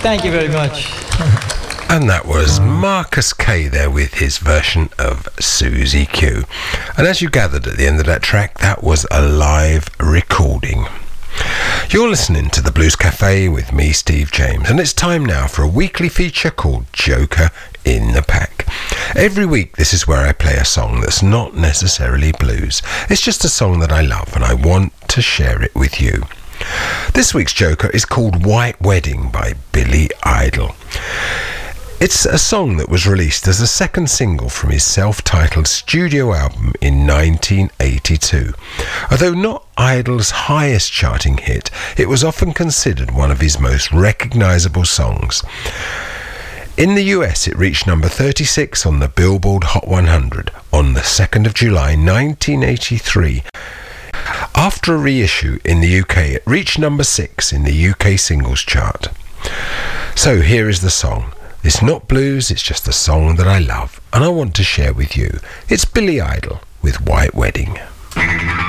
Thank you very much. And that was Marcus Kay there with his version of Susie Q. And as you gathered at the end of that track, that was a live recording. You're listening to the Blues Cafe with me, Steve James, and it's time now for a weekly feature called Joker in the Pack. Every week this is where I play a song that's not necessarily blues. It's just a song that I love and I want to share it with you. This week's Joker is called White Wedding by Billy Idol. It's a song that was released as a second single from his self-titled studio album in 1982. Although not Idol's highest charting hit, it was often considered one of his most recognisable songs. In the US, it reached number 36 on the Billboard Hot 100 on the 2nd of July 1983. After a reissue in the UK, it reached number 6 in the UK singles chart. So here is the song. It's not blues, it's just a song that I love and I want to share with you. It's Billy Idol with White Wedding.